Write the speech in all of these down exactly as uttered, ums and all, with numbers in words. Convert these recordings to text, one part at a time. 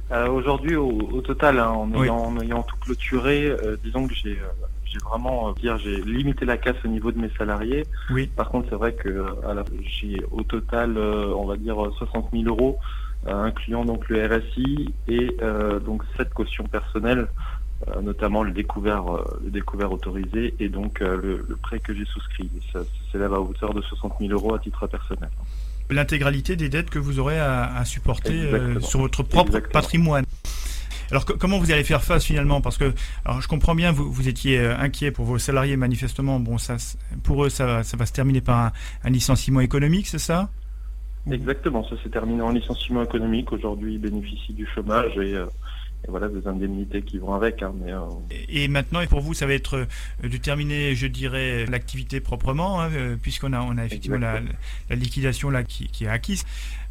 Euh, aujourd'hui, au, au total, hein, en, oui. ayant, en ayant tout clôturé, euh, disons que j'ai, euh, j'ai vraiment, euh, dire, j'ai limité la casse au niveau de mes salariés. Oui. Par contre, c'est vrai que euh, à la, j'ai au total, euh, on va dire soixante mille euros, euh, incluant donc le R S I et euh, donc sept cautions personnelles, euh, notamment le découvert, euh, le découvert autorisé et donc euh, le, le prêt que j'ai souscrit. Ça, ça s'élève à hauteur de soixante mille euros à titre personnel. L'intégralité des dettes que vous aurez à, à supporter euh, sur votre propre Exactement. patrimoine. Alors que, comment vous allez faire face finalement? Parce que, alors je comprends bien, vous, vous étiez euh, inquiet pour vos salariés manifestement. Bon, ça, pour eux, ça, ça va se terminer par un, un licenciement économique, c'est ça? Exactement, ça s'est terminé en licenciement économique. Aujourd'hui, ils bénéficient du chômage et, euh, et voilà des indemnités qui vont avec. Hein, mais, euh... Et maintenant, et pour vous, ça va être euh, de terminer, je dirais, l'activité proprement, hein, euh, puisqu'on a, on a effectivement la, la liquidation là qui, qui est acquise.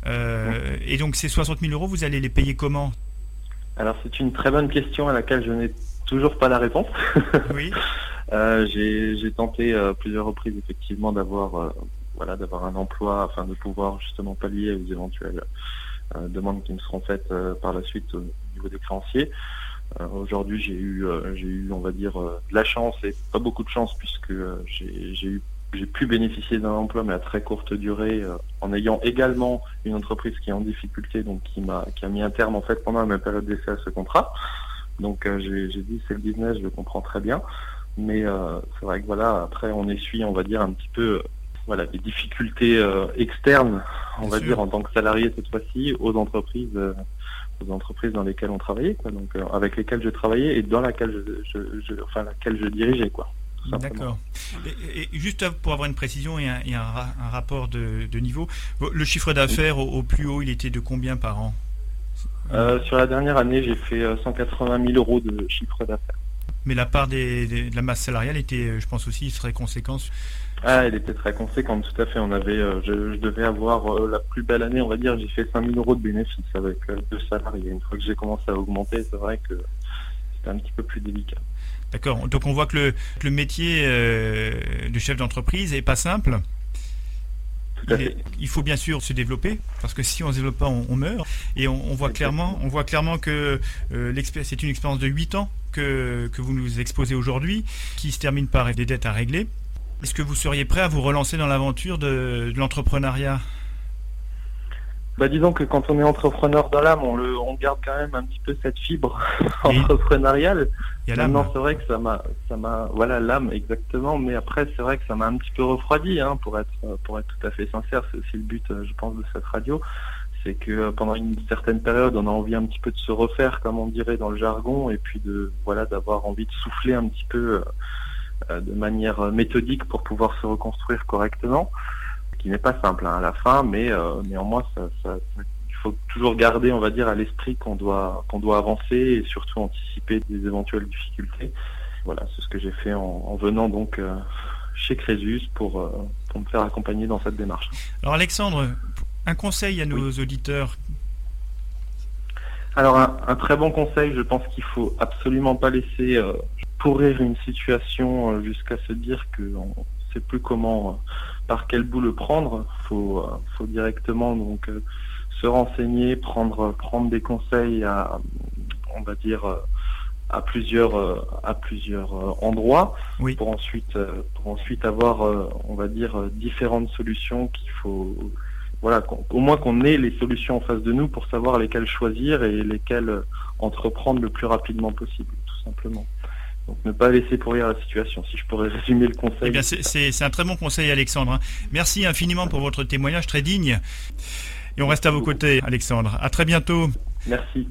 Euh, oui. Et donc, ces soixante mille euros, vous allez les payer comment? Alors, c'est une très bonne question à laquelle je n'ai toujours pas la réponse. Oui. euh, j'ai, j'ai tenté euh, plusieurs reprises, effectivement, d'avoir, euh, voilà, d'avoir un emploi afin de pouvoir justement pallier aux éventuelles euh, demandes qui me seront faites euh, par la suite au niveau des créanciers. Euh, aujourd'hui, j'ai eu, euh, j'ai eu, on va dire, euh, de la chance et pas beaucoup de chance puisque euh, j'ai, j'ai eu J'ai pu bénéficier d'un emploi, mais à très courte durée, euh, en ayant également une entreprise qui est en difficulté, donc qui m'a qui a mis un terme en fait pendant ma période d'essai à ce contrat. Donc euh, j'ai, j'ai dit c'est le business, je le comprends très bien, mais euh, c'est vrai que voilà, après on essuie, on va dire un petit peu, euh, voilà, des difficultés euh, externes, on va dire en tant que salarié cette fois-ci, aux entreprises, euh, aux entreprises dans lesquelles on travaillait, quoi, donc euh, avec lesquelles je travaillais et dans laquelle je, je, je enfin laquelle je dirigeais, quoi. D'accord. Et, et juste pour avoir une précision et un, et un, un rapport de, de niveau, le chiffre d'affaires au, au plus haut, il était de combien par an? euh, Sur la dernière année, j'ai fait cent quatre-vingt mille euros de chiffre d'affaires. Mais la part des, des, de la masse salariale était, je pense aussi, très conséquente. Ah, elle était très conséquente, tout à fait. On avait, euh, je, je devais avoir euh, la plus belle année, on va dire, j'ai fait cinq mille euros de bénéfices avec euh, deux salariés. Une fois que j'ai commencé à augmenter, c'est vrai que c'était un petit peu plus délicat. D'accord. Donc on voit que le, que le métier euh, de chef d'entreprise n'est pas simple. Tout à il, est, il faut bien sûr se développer, parce que si on ne se développe pas, on, on meurt. Et on, on voit clairement, on voit clairement que euh, c'est une expérience de huit ans que, que vous nous exposez aujourd'hui, qui se termine par des dettes à régler. Est-ce que vous seriez prêt à vous relancer dans l'aventure de, de l'entrepreneuriat? Bah disons que quand on est entrepreneur dans l'âme, on, le, on garde quand même un petit peu cette fibre entrepreneuriale. Il y a l'âme. Maintenant, c'est vrai que ça m'a, ça m'a, voilà l'âme exactement. Mais après, c'est vrai que ça m'a un petit peu refroidi, hein, pour être, pour être tout à fait sincère. C'est aussi le but, je pense, de cette radio, c'est que pendant une certaine période, on a envie un petit peu de se refaire, comme on dirait dans le jargon, et puis de, voilà, d'avoir envie de souffler un petit peu euh, de manière méthodique pour pouvoir se reconstruire correctement. Qui n'est pas simple hein, à la fin, mais euh, néanmoins, ça, ça, ça, il faut toujours garder, on va dire, à l'esprit qu'on doit, qu'on doit avancer et surtout anticiper des éventuelles difficultés. Voilà, c'est ce que j'ai fait en, en venant donc euh, chez Crésus pour, euh, pour me faire accompagner dans cette démarche. Alors Alexandre, un conseil à nos oui. auditeurs. Alors un, un très bon conseil, je pense qu'il faut absolument pas laisser euh, pourrir une situation euh, jusqu'à se dire qu'on ne sait plus comment... Euh, par quel bout le prendre. Faut, euh, faut directement donc euh, se renseigner, prendre, prendre des conseils à, on va dire, euh, à plusieurs, euh, à plusieurs euh, endroits, oui. pour ensuite, euh, pour ensuite avoir, euh, on va dire, euh, différentes solutions qu'il faut, voilà, au moins qu'on ait les solutions en face de nous pour savoir lesquelles choisir et lesquelles euh, entreprendre le plus rapidement possible, tout simplement. Donc ne pas laisser pourrir la situation, si je pourrais résumer le conseil. Eh bien, c'est, c'est, c'est un très bon conseil, Alexandre. Merci infiniment pour votre témoignage très digne. Et on reste à vos côtés, Alexandre. À très bientôt. Merci.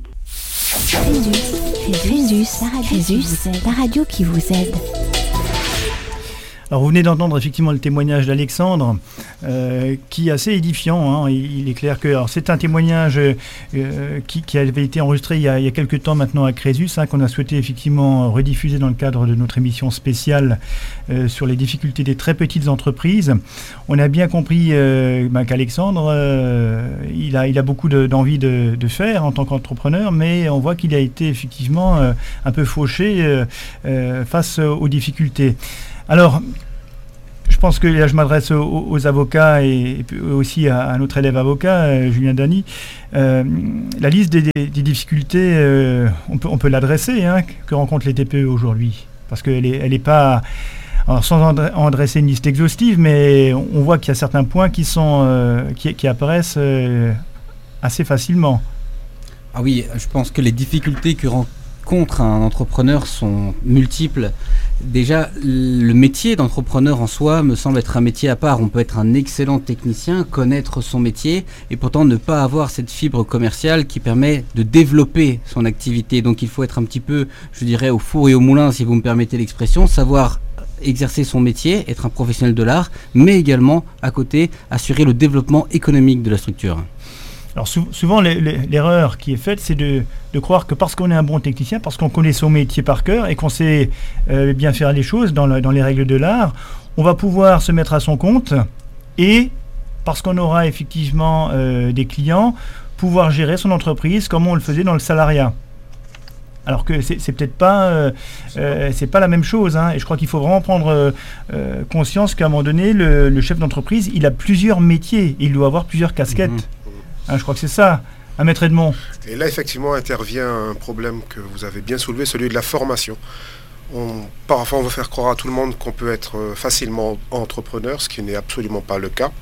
Crésus, Crésus, la radio qui vous aide. Alors vous venez d'entendre effectivement le témoignage d'Alexandre, euh, qui est assez édifiant. Hein. Il, il est clair que alors c'est un témoignage euh, qui, qui avait été enregistré il y a, il y a quelques temps maintenant à Crésus, hein, qu'on a souhaité effectivement rediffuser dans le cadre de notre émission spéciale euh, sur les difficultés des très petites entreprises. On a bien compris euh, ben, qu'Alexandre, euh, il, a, il a beaucoup de, d'envie de, de faire en tant qu'entrepreneur, mais on voit qu'il a été effectivement euh, un peu fauché euh, euh, face aux difficultés. Alors, je pense que là, je m'adresse aux, aux avocats et, et puis aussi à, à notre élève avocat, euh, Julien Dany. Euh, la liste des, des, des difficultés, euh, on peut, on peut l'adresser, hein, que rencontrent les T P E aujourd'hui. Parce qu'elle n'est elle est pas... Alors, sans en dresser une liste exhaustive, mais on voit qu'il y a certains points qui, sont, euh, qui, qui apparaissent euh, assez facilement. Ah oui, je pense que les difficultés que rencontre un entrepreneur sont multiples. Déjà, le métier d'entrepreneur en soi me semble être un métier à part. On peut être un excellent technicien, connaître son métier et pourtant ne pas avoir cette fibre commerciale qui permet de développer son activité. Donc il faut être un petit peu, je dirais, au four et au moulin, si vous me permettez l'expression, savoir exercer son métier, être un professionnel de l'art, mais également, à côté, assurer le développement économique de la structure. Alors sou- souvent, les, les, l'erreur qui est faite, c'est de, de croire que parce qu'on est un bon technicien, parce qu'on connaît son métier par cœur et qu'on sait euh, bien faire les choses dans, le, dans les règles de l'art, on va pouvoir se mettre à son compte et, parce qu'on aura effectivement euh, des clients, pouvoir gérer son entreprise comme on le faisait dans le salariat. Alors que c'est, c'est peut-être pas, euh, euh, c'est pas la même chose, hein. Et je crois qu'il faut vraiment prendre euh, euh, conscience qu'à un moment donné, le, le chef d'entreprise, il a plusieurs métiers, il doit avoir plusieurs casquettes. Mmh. Hein, je crois que c'est ça, à Maître Edmond. Et là, effectivement, intervient un problème que vous avez bien soulevé, celui de la formation. On, parfois, on veut faire croire à tout le monde qu'on peut être facilement entrepreneur, ce qui n'est absolument pas le cas.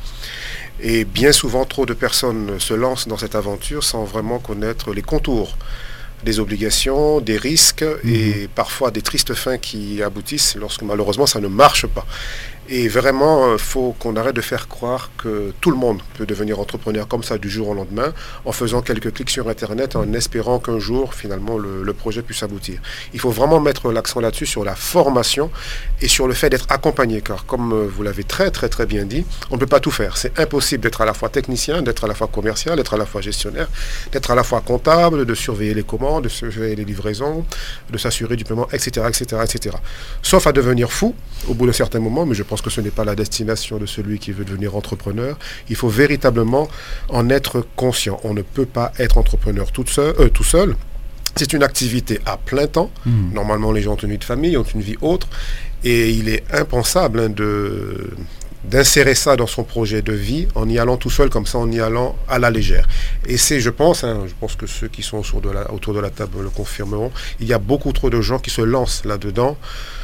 Et bien souvent, trop de personnes se lancent dans cette aventure sans vraiment connaître les contours des obligations, des risques mmh. et parfois des tristes fins qui aboutissent lorsque malheureusement ça ne marche pas. Et vraiment, il faut qu'on arrête de faire croire que tout le monde peut devenir entrepreneur comme ça du jour au lendemain, en faisant quelques clics sur Internet, en espérant qu'un jour, finalement, le, le projet puisse aboutir. Il faut vraiment mettre l'accent là-dessus, sur la formation et sur le fait d'être accompagné, car comme vous l'avez très, très, très bien dit, on ne peut pas tout faire. C'est impossible d'être à la fois technicien, d'être à la fois commercial, d'être à la fois gestionnaire, d'être à la fois comptable, de surveiller les commandes, de surveiller les livraisons, de s'assurer du paiement, et cetera, et cetera, et cetera. Sauf à devenir fou au bout d'un certain moment, mais je pense que ce n'est pas la destination de celui qui veut devenir entrepreneur. Il faut véritablement en être conscient. On ne peut pas être entrepreneur tout seul. Euh, tout seul. C'est une activité à plein temps. Mmh. Normalement, les gens ont une vie de famille, ont une vie autre. Et il est impensable hein, de... d'insérer ça dans son projet de vie en y allant tout seul, comme ça, en y allant à la légère. Et c'est, je pense, hein, je pense que ceux qui sont autour de, la, autour de la table le confirmeront, il y a beaucoup trop de gens qui se lancent là-dedans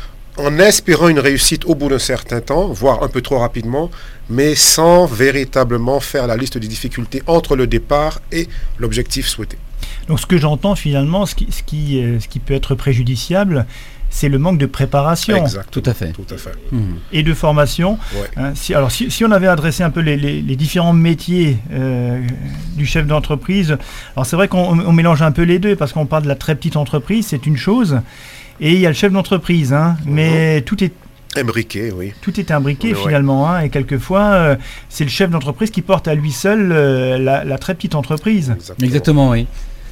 en espérant une réussite au bout d'un certain temps, voire un peu trop rapidement, mais sans véritablement faire la liste des difficultés entre le départ et l'objectif souhaité. Donc ce que j'entends finalement, ce qui, ce qui, euh, ce qui peut être préjudiciable, c'est le manque de préparation. Exact. Tout à fait. Tout à fait. Mmh. Et de formation. Ouais. Hein, si, alors, si, si on avait adressé un peu les, les, les différents métiers euh, du chef d'entreprise, alors c'est vrai qu'on on mélange un peu les deux, parce qu'on parle de la très petite entreprise, c'est une chose, et il y a le chef d'entreprise, hein, mmh. mais tout est... Imbriqué, oui. Tout est imbriqué oui, finalement, ouais. hein, et quelquefois, euh, c'est le chef d'entreprise qui porte à lui seul euh, la, la très petite entreprise. Exactement, Exactement oui.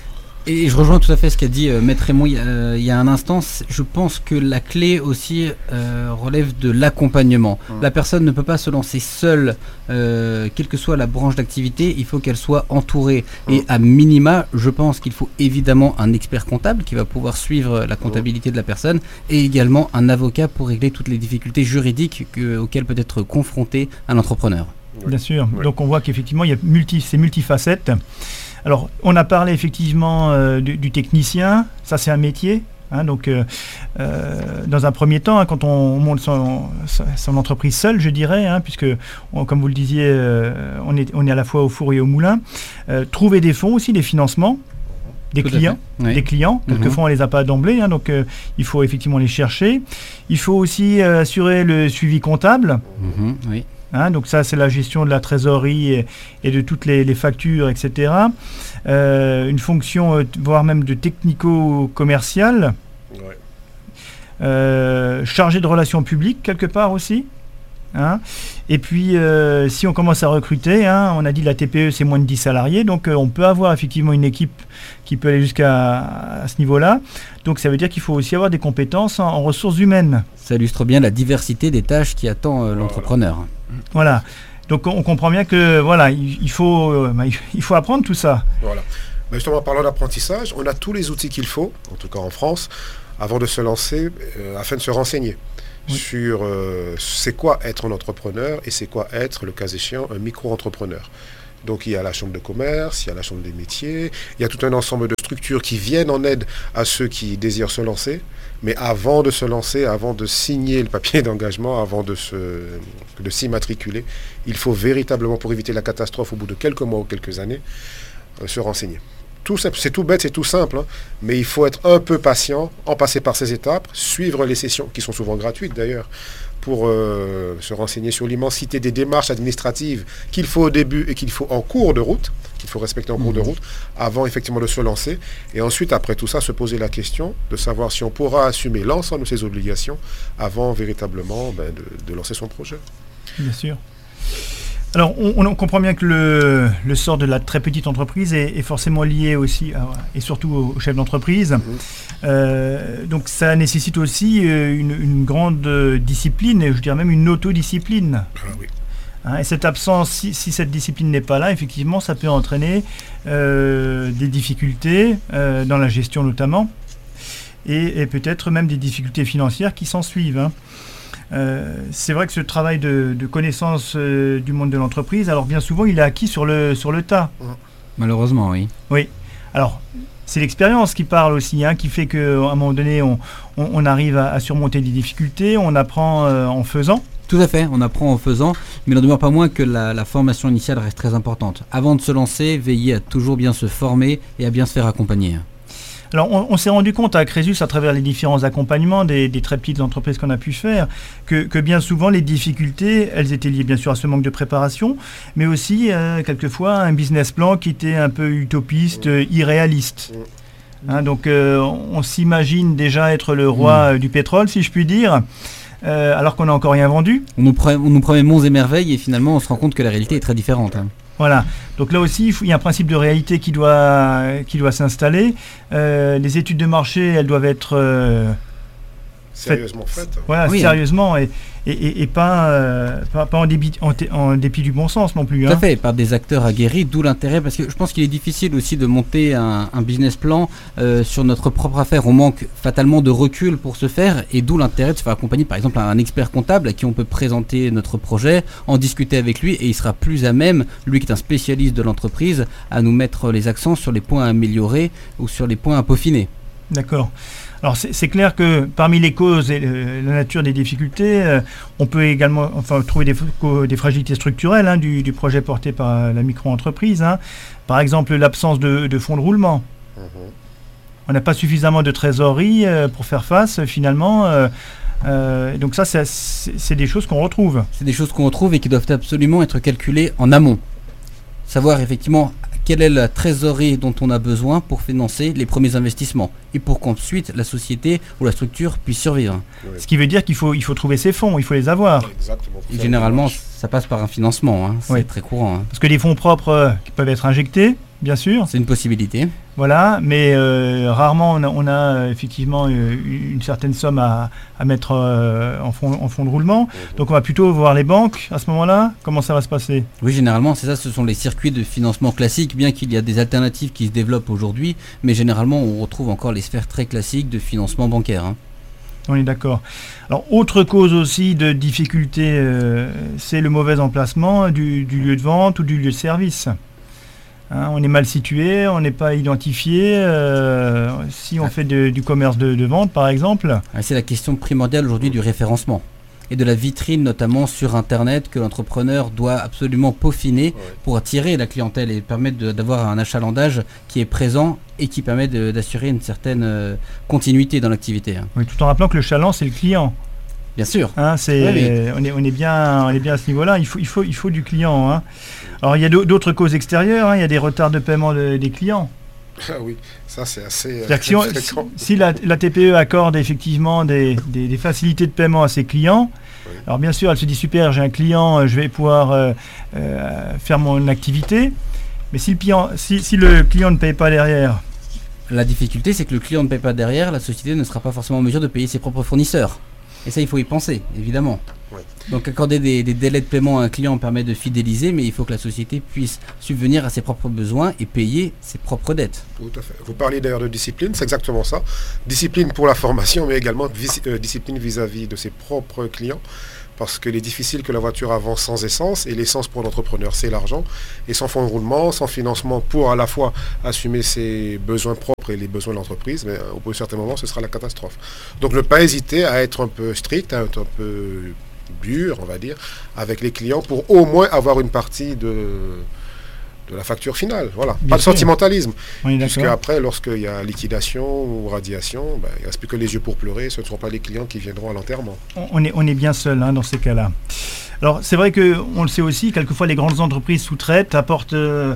Et je rejoins tout à fait ce qu'a dit euh, Maître Edmond euh, il y a un instant. Je pense que la clé aussi euh, relève de l'accompagnement. Mmh. La personne ne peut pas se lancer seule, euh, quelle que soit la branche d'activité, il faut qu'elle soit entourée. Mmh. Et à minima, je pense qu'il faut évidemment un expert comptable qui va pouvoir suivre la comptabilité mmh. de la personne, et également un avocat pour régler toutes les difficultés juridiques que, auxquelles peut être confronté un entrepreneur. Oui. Bien sûr. Oui. Donc on voit qu'effectivement, il y a multi, c'est multifacette. Alors, on a parlé effectivement euh, du, du technicien, ça c'est un métier. Hein, donc, euh, euh, dans un premier temps, hein, quand on monte son, son entreprise seul, je dirais, hein, puisque, on, comme vous le disiez, euh, on, est, on est à la fois au four et au moulin, euh, trouver des fonds aussi, des financements, des Tout clients, oui. des clients. Quelquefois, mm-hmm. on les a pas d'emblée, hein, donc euh, il faut effectivement les chercher. Il faut aussi euh, assurer le suivi comptable. Mm-hmm, oui. Hein, donc ça, c'est la gestion de la trésorerie et, et de toutes les, les factures, et cetera. Euh, une fonction, euh, voire même de technico-commerciale. Ouais. Euh, chargé de relations publiques, quelque part aussi. Hein. Et puis, euh, si on commence à recruter, hein, on a dit la T P E, c'est moins de dix salariés. Donc, euh, on peut avoir effectivement une équipe qui peut aller jusqu'à à ce niveau-là. Donc, ça veut dire qu'il faut aussi avoir des compétences en, en ressources humaines. Ça illustre bien la diversité des tâches qui attend euh, l'entrepreneur. Voilà. Donc on comprend bien que voilà, il, il faut euh, bah, il faut apprendre tout ça. Voilà. Mais justement, en parlant d'apprentissage, on a tous les outils qu'il faut, en tout cas en France, avant de se lancer, euh, afin de se renseigner. oui. sur euh, c'est quoi être un entrepreneur et c'est quoi être, le cas échéant, un micro-entrepreneur. Donc il y a la chambre de commerce, il y a la chambre des métiers, il y a tout un ensemble de structures qui viennent en aide à ceux qui désirent se lancer. Mais avant de se lancer, avant de signer le papier d'engagement, avant de, se, de s'immatriculer, il faut véritablement, pour éviter la catastrophe au bout de quelques mois ou quelques années, euh, se renseigner. Tout simple, c'est tout bête, c'est tout simple, hein, mais il faut être un peu patient, en passer par ces étapes, suivre les sessions, qui sont souvent gratuites d'ailleurs, pour euh, se renseigner sur l'immensité des démarches administratives qu'il faut au début et qu'il faut en cours de route, qu'il faut respecter en cours mmh. de route, avant effectivement de se lancer. Et ensuite, après tout ça, se poser la question de savoir si on pourra assumer l'ensemble de ses obligations avant véritablement ben, de, de lancer son projet. Bien sûr. Alors, on, on comprend bien que le, le sort de la très petite entreprise est, est forcément lié aussi, à, et surtout au, au chef d'entreprise. Mmh. Euh, donc, ça nécessite aussi une, une grande discipline, et je dirais même une autodiscipline. Ah oui. Hein, et cette absence, si, si cette discipline n'est pas là, effectivement, ça peut entraîner euh, des difficultés, euh, dans la gestion notamment, et, et peut-être même des difficultés financières qui s'en suivent. Hein. Euh, c'est vrai que ce travail de, de connaissance euh, du monde de l'entreprise, alors bien souvent, il est acquis sur le, sur le tas. Malheureusement, oui. Oui. Alors, c'est l'expérience qui parle aussi, hein, qui fait qu'à un moment donné, on, on, on arrive à, à surmonter des difficultés, on apprend euh, en faisant. Tout à fait, on apprend en faisant, mais il n'en demeure pas moins que la, la formation initiale reste très importante. Avant de se lancer, veillez à toujours bien se former et à bien se faire accompagner. Alors, on, on s'est rendu compte à Crésus, à travers les différents accompagnements des, des très petites entreprises qu'on a pu faire, que, que bien souvent, les difficultés, elles étaient liées bien sûr à ce manque de préparation, mais aussi, euh, quelquefois, un business plan qui était un peu utopiste, euh, irréaliste. Hein, donc, euh, on, on s'imagine déjà être le roi mmh. du pétrole, si je puis dire, euh, alors qu'on n'a encore rien vendu. On nous, pre- on nous promet monts et merveilles, et finalement, on se rend compte que la réalité est très différente. Hein. Voilà, donc là aussi, il, faut, il y a un principe de réalité qui doit, qui doit s'installer. Euh, les études de marché, elles doivent être euh, sérieusement faites. faites. Voilà, oui, sérieusement, hein. et, et, et pas, euh, pas, pas en, débit, en, t- en dépit du bon sens non plus. Tout hein. à fait, par des acteurs aguerris, d'où l'intérêt, parce que je pense qu'il est difficile aussi de monter un, un business plan euh, sur notre propre affaire. On manque fatalement de recul pour ce faire, et d'où l'intérêt de se faire accompagner par exemple un expert comptable à qui on peut présenter notre projet, en discuter avec lui, et il sera plus à même, lui qui est un spécialiste de l'entreprise, à nous mettre les accents sur les points à améliorer ou sur les points à peaufiner. D'accord. Alors c'est, c'est clair que parmi les causes et le, la nature des difficultés, euh, on peut également enfin, trouver des, des fragilités structurelles hein, du, du projet porté par la micro-entreprise. Hein. Par exemple, l'absence de, de fonds de roulement. Mmh. On n'a pas suffisamment de trésorerie euh, pour faire face finalement. Euh, euh, donc ça, c'est, c'est, c'est des choses qu'on retrouve. C'est des choses qu'on retrouve et qui doivent absolument être calculées en amont. Savoir effectivement quelle est la trésorerie dont on a besoin pour financer les premiers investissements et pour qu'ensuite la société ou la structure puisse survivre. Oui. Ce qui veut dire qu'il faut, il faut trouver ces fonds, il faut les avoir. Exactement. Et généralement, ça passe par un financement, hein. C'est oui. très courant. Hein. Parce que les fonds propres euh, qui peuvent être injectés, bien sûr. C'est une possibilité. Voilà, mais euh, rarement on a, on a euh, effectivement euh, une certaine somme à, à mettre euh, en, fond, en fond de roulement. Mmh. Donc on va plutôt voir les banques à ce moment-là. Comment ça va se passer ? Oui, généralement, c'est ça, ce sont les circuits de financement classiques, bien qu'il y a des alternatives qui se développent aujourd'hui, mais généralement on retrouve encore les sphères très classiques de financement bancaire. Hein. On est d'accord. Alors, autre cause aussi de difficulté, euh, c'est le mauvais emplacement du, du lieu de vente ou du lieu de service. Hein, on est mal situé, on n'est pas identifié. Euh, si on ah. fait de, du commerce de, de vente, par exemple. Ah, c'est la question primordiale aujourd'hui du référencement et de la vitrine, notamment sur Internet, que l'entrepreneur doit absolument peaufiner ouais. pour attirer la clientèle et permettre de, d'avoir un achalandage qui est présent et qui permet de, d'assurer une certaine euh, continuité dans l'activité. Hein. Oui, tout en rappelant que le chaland, c'est le client. Bien sûr. Hein, c'est, oui, oui. On, est, on, est bien, on est bien à ce niveau-là. Il faut, il faut, il faut du client. Hein. Alors, il y a d'autres causes extérieures. Hein. Il y a des retards de paiement de, des clients. Ah oui, ça c'est assez euh, si, on, si, si la, la T P E accorde effectivement des, des, des facilités de paiement à ses clients, oui. alors bien sûr, elle se dit super, j'ai un client, je vais pouvoir euh, euh, faire mon activité. Mais si le, client, si, si le client ne paye pas derrière... La difficulté, c'est que le client ne paye pas derrière, la société ne sera pas forcément en mesure de payer ses propres fournisseurs. Et ça, il faut y penser, évidemment. Ouais. Donc accorder des, des délais de paiement à un client permet de fidéliser, mais il faut que la société puisse subvenir à ses propres besoins et payer ses propres dettes. Tout à fait. Vous parliez d'ailleurs de discipline, c'est exactement ça. Discipline pour la formation, mais également vis- euh, discipline vis-à-vis de ses propres clients. Parce qu'il est difficile que la voiture avance sans essence, et l'essence pour l'entrepreneur, c'est l'argent. Et sans fonds de roulement, sans financement pour à la fois assumer ses besoins propres et les besoins de l'entreprise, mais au bout de certains moments, ce sera la catastrophe. Donc ne pas hésiter à être un peu strict, à être un peu dur, on va dire, avec les clients pour au moins avoir une partie de, de la facture finale. Voilà. Bien Pas de sûr. sentimentalisme. Oui, Puisque d'accord. après, lorsqu'il y a liquidation ou radiation, ben, il ne reste plus que les yeux pour pleurer. Ce ne seront pas les clients qui viendront à l'enterrement. On- On est, on est bien seul hein, dans ces cas-là. Alors c'est vrai qu'on le sait aussi, quelquefois les grandes entreprises sous-traitent, apportent, euh,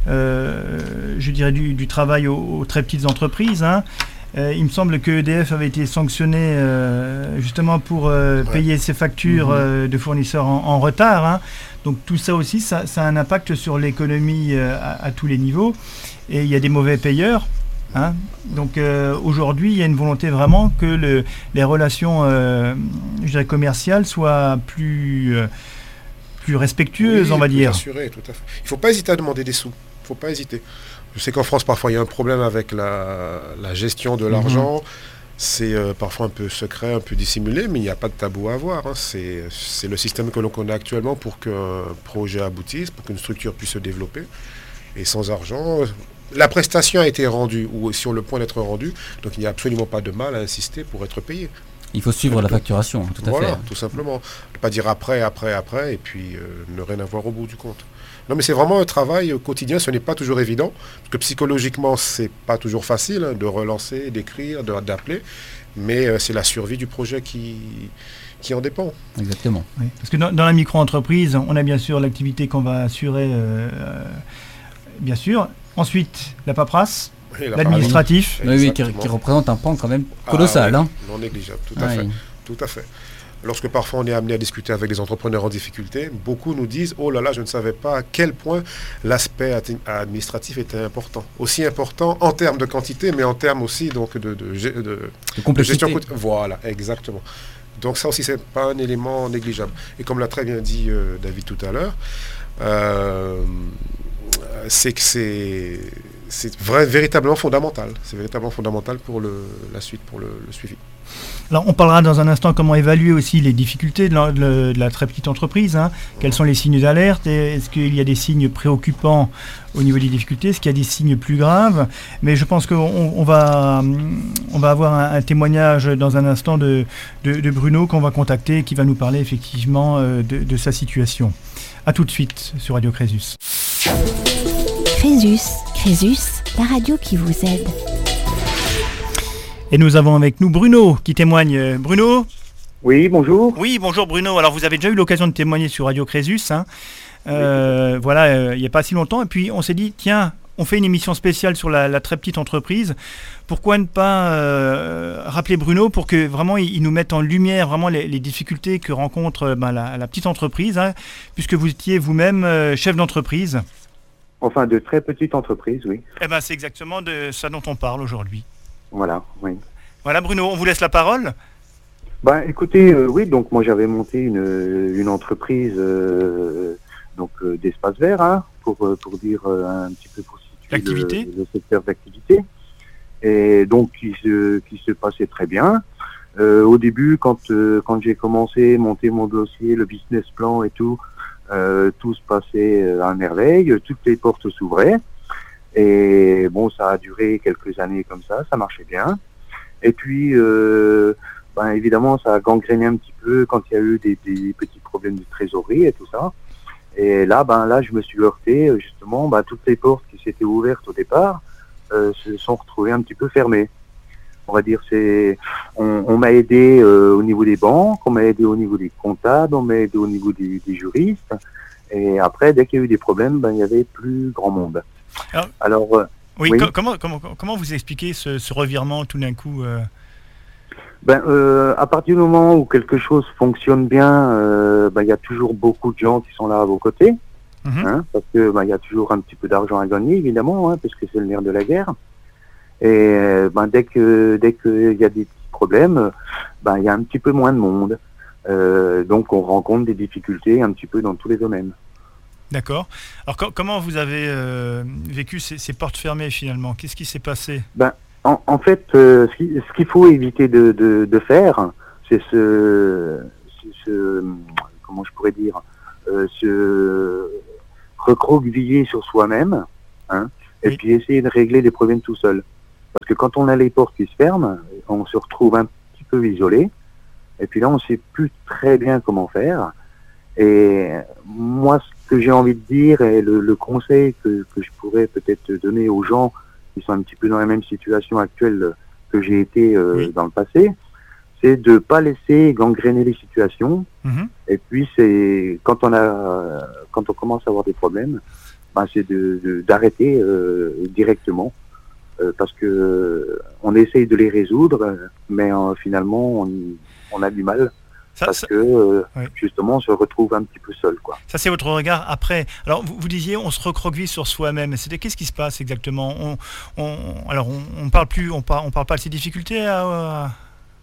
euh, je dirais, du, du travail aux, aux très petites entreprises. Hein. Euh, il me semble que E D F avait été sanctionné euh, justement pour euh, Ouais. payer ses factures Mhm. euh, de fournisseurs en, en retard. Hein. Donc tout ça aussi, ça, ça a un impact sur l'économie euh, à, à tous les niveaux. Et il y a des mauvais payeurs. Hein. Donc euh, aujourd'hui, il y a une volonté vraiment que le, les relations euh, je dirais commerciales soient plus, euh, plus respectueuses, Oui, on va plus dire. assuré, tout à fait. Il ne faut pas hésiter à demander des sous. Il ne faut pas hésiter. Je sais qu'en France, parfois, il y a un problème avec la, la gestion de l'argent. C'est euh, parfois un peu secret, un peu dissimulé, mais il n'y a pas de tabou à avoir. Hein. C'est, c'est le système que l'on connaît actuellement pour qu'un projet aboutisse, pour qu'une structure puisse se développer. Et sans argent, la prestation a été rendue ou est sur le point d'être rendue, donc il n'y a absolument pas de mal à insister pour être payé. Il faut suivre la facturation, tout à Voilà, fait. tout simplement. Ne pas dire après, après, après, et puis euh, ne rien avoir au bout du compte. Non, mais c'est vraiment un travail quotidien, ce n'est pas toujours évident, parce que psychologiquement, c'est pas toujours facile hein, de relancer, d'écrire, de, d'appeler, mais euh, c'est la survie du projet qui, qui en dépend. Exactement. Oui. Parce que dans, dans la micro-entreprise, on a bien sûr l'activité qu'on va assurer, euh, euh, bien sûr. Ensuite, la paperasse, Et la l'administratif. Oui, oui, qui, Exactement. qui représente un pan quand même Ah, colossal. oui, hein. non négligeable, tout à Ah, fait. oui. Tout à fait. Lorsque parfois on est amené à discuter avec des entrepreneurs en difficulté, beaucoup nous disent « Oh là là, je ne savais pas à quel point l'aspect ati- administratif était important. » Aussi important en termes de quantité, mais en termes aussi donc, de, de, gé- de, De de complexité. gestion. quoti- Voilà, exactement. Donc ça aussi, c'est pas un élément négligeable. Et comme l'a très bien dit euh, David tout à l'heure, euh, c'est que c'est, c'est vrai, véritablement fondamental. C'est véritablement fondamental pour le, la suite, pour le, le suivi. Alors, on parlera dans un instant comment évaluer aussi les difficultés de la, de la très petite entreprise. Hein. Quels sont les signes d'alerte? Et est-ce qu'il y a des signes préoccupants au niveau des difficultés? Est-ce qu'il y a des signes plus graves? Mais je pense qu'on on va, on va avoir un, un témoignage dans un instant de, de, de Bruno qu'on va contacter, qui va nous parler effectivement euh, de, de sa situation. A tout de suite sur Radio Crésus. Crésus, Crésus, la radio qui vous aide. Et nous avons avec nous Bruno qui témoigne. Bruno? Oui, bonjour. Oui, bonjour Bruno. Alors vous avez déjà eu l'occasion de témoigner sur Radio Crésus. Hein. Euh, oui. Voilà, euh, il n'y a pas si longtemps. Et puis on s'est dit, tiens, on fait une émission spéciale sur la, la très petite entreprise. Pourquoi ne pas euh, rappeler Bruno pour que vraiment il, il nous mette en lumière vraiment les, les difficultés que rencontre ben, la, la petite entreprise, hein, puisque vous étiez vous-même euh, chef d'entreprise. Enfin, de très petites entreprises, oui. Eh ben, c'est exactement de ça dont on parle aujourd'hui. Voilà, oui. Voilà Bruno, on vous laisse la parole. Ben, écoutez, euh, oui, donc moi j'avais monté une, une entreprise euh, donc euh, d'espace vert, hein, pour, euh, pour dire euh, un petit peu pour situer L'activité. le, le secteur d'activité. Et donc qui se, qui se passait très bien. Euh, au début, quand, euh, quand j'ai commencé à monter mon dossier, le business plan et tout, euh, tout se passait à merveille, toutes les portes s'ouvraient. Et bon, ça a duré quelques années comme ça, ça marchait bien. Et puis, euh, ben évidemment, ça a gangréné un petit peu quand il y a eu des, des petits problèmes de trésorerie et tout ça. Et là, ben là, je me suis heurté justement, ben, toutes les portes qui s'étaient ouvertes au départ euh, se sont retrouvées un petit peu fermées. On va dire, c'est, on, on m'a aidé euh, au niveau des banques, on m'a aidé au niveau des comptables, on m'a aidé au niveau des, des juristes. Et après, dès qu'il y a eu des problèmes, ben il y avait plus grand monde. Alors, Alors euh, oui, oui. co- comment, comment, comment vous expliquez ce, ce revirement tout d'un coup euh... Ben, euh, à partir du moment où quelque chose fonctionne bien, euh, ben, il y a toujours beaucoup de gens qui sont là à vos côtés, Mhm. hein, parce que ben, il y a toujours un petit peu d'argent à gagner, évidemment, hein, parce que c'est le nerf de la guerre. Et ben, dès que dès qu'il y a des petits problème, ben, il y a un petit peu moins de monde. Euh, donc on rencontre des difficultés un petit peu dans tous les domaines. D'accord. Alors co- comment vous avez euh, vécu ces, ces portes fermées finalement? Qu'est-ce qui s'est passé? Ben, en, en fait, euh, ce, qui, ce qu'il faut éviter de, de, de faire, c'est ce, c'est ce, comment je pourrais dire, euh, se recroqueviller sur soi-même, hein, et oui. puis essayer de régler les problèmes tout seul. Parce que quand on a les portes qui se ferment, on se retrouve un petit peu isolé, et puis là on ne sait plus très bien comment faire. Et moi, ce que j'ai envie de dire, et le, le conseil que, que je pourrais peut-être donner aux gens qui sont un petit peu dans la même situation actuelle que j'ai été euh, oui. dans le passé, c'est de pas laisser gangréner les situations. Mm-hmm. Et puis c'est quand on a, quand on commence à avoir des problèmes, ben c'est de, de d'arrêter euh, directement, euh, parce que euh, on essaye de les résoudre, mais euh, finalement on, on a du mal. Ça, parce ça, que euh, oui. justement on se retrouve un petit peu seul, quoi. Ça c'est votre regard après. Alors vous, vous disiez on se recroqueville sur soi-même. C'était qu'est-ce qui se passe exactement? On, on, alors on, on parle plus, on parle, on parle pas de ces difficultés. À, à...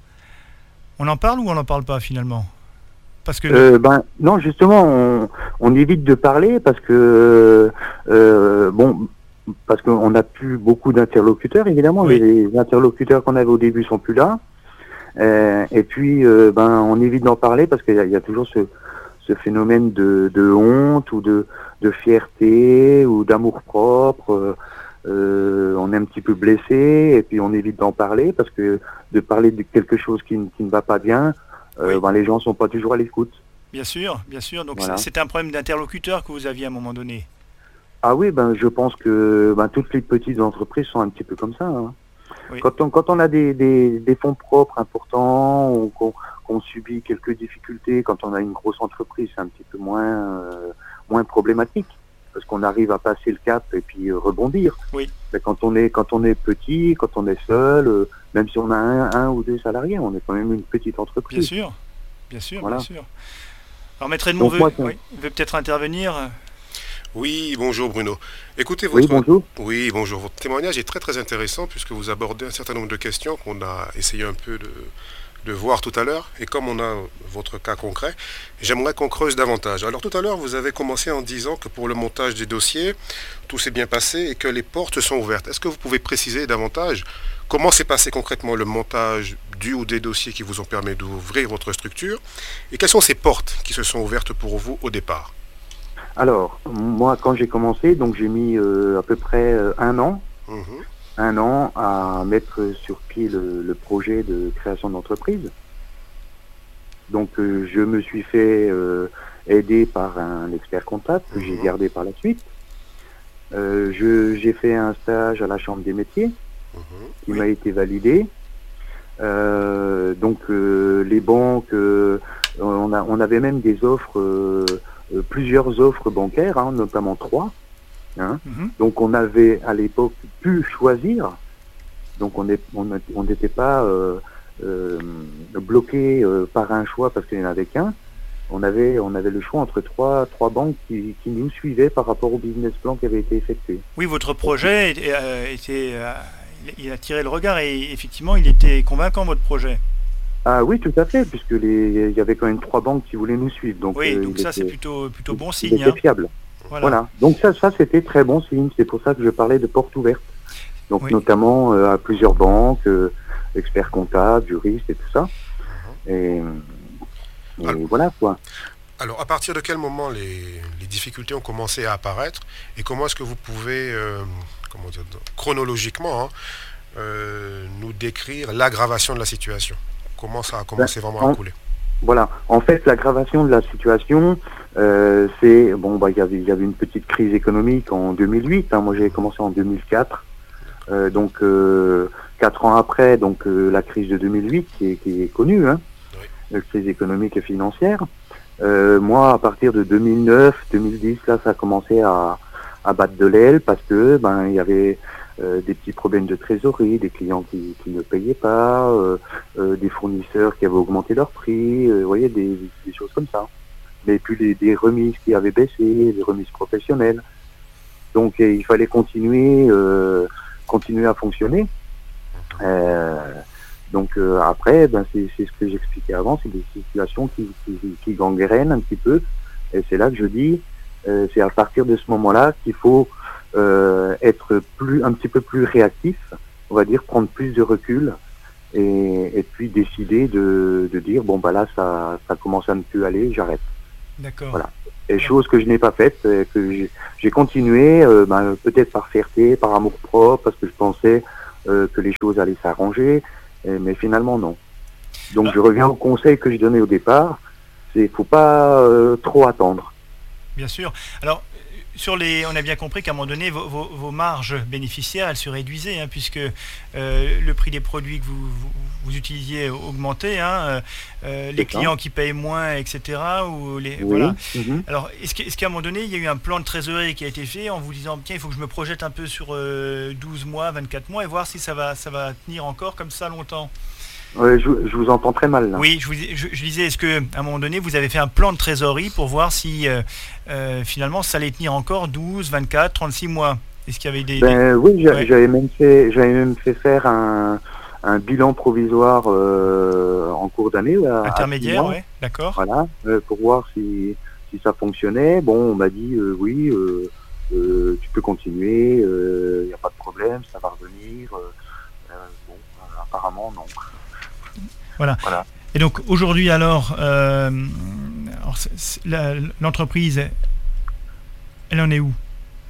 On en parle ou on n'en parle pas finalement? Parce que euh, ben non, justement on, on évite de parler parce que euh, bon parce qu'on n'a plus beaucoup d'interlocuteurs évidemment. Oui. Les, les interlocuteurs qu'on avait au début sont plus là. Euh, et puis, euh, ben, on évite d'en parler parce qu'il y a, il y a toujours ce, ce phénomène de, de honte ou de, de fierté ou d'amour-propre. Euh, on est un petit peu blessé et puis on évite d'en parler parce que de parler de quelque chose qui, qui ne va pas bien, euh, oui. ben, les gens sont pas toujours à l'écoute. Bien sûr, bien sûr. Donc voilà. C'était un problème d'interlocuteur que vous aviez à un moment donné. Ah oui, ben, je pense que ben, toutes les petites entreprises sont un petit peu comme ça. Hein. Oui. Quand on, quand on a des, des, des fonds propres importants, ou qu'on, qu'on subit quelques difficultés, quand on a une grosse entreprise, c'est un petit peu moins, euh, moins problématique, parce qu'on arrive à passer le cap et puis euh, rebondir. Oui. Mais quand on est, quand on est petit, quand on est seul, euh, même si on a un, un ou deux salariés, on est quand même une petite entreprise. Bien sûr, bien sûr, voilà. bien sûr. Alors Maître Edmond veut, moi, oui, veut peut-être intervenir. Oui, bonjour Bruno. Écoutez, votre... Oui, bonjour. Oui, bonjour. Votre témoignage est très très intéressant puisque vous abordez un certain nombre de questions qu'on a essayé un peu de, de voir tout à l'heure. Et comme on a votre cas concret, j'aimerais qu'on creuse davantage. Alors tout à l'heure, vous avez commencé en disant que pour le montage des dossiers, tout s'est bien passé et que les portes sont ouvertes. Est-ce que vous pouvez préciser davantage comment s'est passé concrètement le montage du ou des dossiers qui vous ont permis d'ouvrir votre structure? Et quelles sont ces portes qui se sont ouvertes pour vous au départ? Alors, moi, quand j'ai commencé, donc j'ai mis euh, à peu près euh, un an, mmh. un an à mettre sur pied le, le projet de création d'entreprise. Donc, euh, je me suis fait euh, aider par un expert comptable que mmh. j'ai gardé par la suite. Euh, je, j'ai fait un stage à la Chambre des métiers mmh. qui oui. m'a été validé. Euh, donc, euh, les banques, euh, on, a, on avait même des offres... Euh, Euh, plusieurs offres bancaires, hein, notamment trois. Hein. Mm-hmm. Donc on avait à l'époque pu choisir. Donc on n'était pas euh, euh, bloqué euh, par un choix parce qu'il n'y en avait qu'un. On avait, on avait le choix entre trois, trois banques qui, qui nous suivaient par rapport au business plan qui avait été effectué. Oui, votre projet était, euh, était euh, il a attiré le regard et effectivement il était convaincant, votre projet. Ah oui, tout à fait, puisque les, il y avait quand même trois banques qui voulaient nous suivre. Donc, oui, euh, donc ça était, c'est plutôt, plutôt bon signe. Il était hein. fiable. Voilà. voilà. Donc ça, ça c'était très bon signe. C'est pour ça que je parlais de porte ouverte. Donc oui. notamment euh, à plusieurs banques, euh, experts comptables, juristes et tout ça. Uh-huh. Et, et alors, voilà quoi. Alors à partir de quel moment les, les difficultés ont commencé à apparaître et comment est-ce que vous pouvez, euh, comment dire, chronologiquement, hein, euh, nous décrire l'aggravation de la situation? Comment ça a commencé ben, vraiment à couler? Voilà. En fait, l'aggravation de la situation, euh, c'est bon. Bah, il y avait, il y avait une petite crise économique en deux mille huit. Hein. Moi, j'ai commencé en deux mille quatre. Euh, donc, euh, quatre ans après, donc euh, la crise de deux mille huit, qui est, qui est connue, hein, oui. La crise économique et financière. Euh, moi, à partir de deux mille neuf, deux mille dix, là, ça a commencé à, à battre de l'aile parce que ben, il y avait Euh, des petits problèmes de trésorerie, des clients qui, qui ne payaient pas, euh, euh, des fournisseurs qui avaient augmenté leur prix, euh, vous voyez, des, des choses comme ça. Mais puis les, des remises qui avaient baissé, des remises professionnelles. Donc il fallait continuer, euh, continuer à fonctionner. Euh, Donc euh, après, ben, c'est, c'est ce que j'expliquais avant, c'est des situations qui, qui, qui gangrènent un petit peu. Et c'est là que je dis, euh, c'est à partir de ce moment-là qu'il faut euh, être plus, un petit peu plus réactif, on va dire prendre plus de recul et, et puis décider de, de dire bon bah là ça, ça commence à ne plus aller, j'arrête. D'accord. Voilà. Et chose que je n'ai pas faite, que j'ai, j'ai continué, euh, ben, peut-être par fierté, par amour propre, parce que je pensais euh, que les choses allaient s'arranger, et, mais finalement non. Donc ah. je reviens au conseil que je donnais au départ, c'est faut pas euh, trop attendre. Bien sûr. Alors, sur les, on a bien compris qu'à un moment donné, vos, vos, vos marges bénéficiaires, elles se réduisaient, hein, puisque euh, le prix des produits que vous, vous, vous utilisiez augmentait, hein, euh, les clients qui payent moins, et cetera. Ou les, oui. voilà. Mm-hmm. Alors, est-ce, que, est-ce qu'à un moment donné, il y a eu un plan de trésorerie qui a été fait en vous disant, tiens, il faut que je me projette un peu sur euh, douze mois, vingt-quatre mois, et voir si ça va, ça va tenir encore comme ça longtemps? Euh, je, je vous entends très mal là. Oui, je, vous, je, je disais, est-ce qu'à un moment donné, vous avez fait un plan de trésorerie pour voir si euh, euh, finalement ça allait tenir encore douze, vingt-quatre, trente-six mois? Est-ce qu'il y avait des... Ben, des... Oui, j'a, ouais. j'avais, même fait, j'avais même fait faire un, un bilan provisoire euh, en cours d'année. Là, intermédiaire, oui, d'accord. Voilà, euh, pour voir si, si ça fonctionnait. Bon, on m'a dit euh, oui, euh, euh, tu peux continuer, il euh, n'y a pas de problème, ça va revenir. Euh, bon, apparemment, non. Voilà. voilà. Et donc aujourd'hui alors, euh, alors c'est, c'est, la, l'entreprise, elle en est où?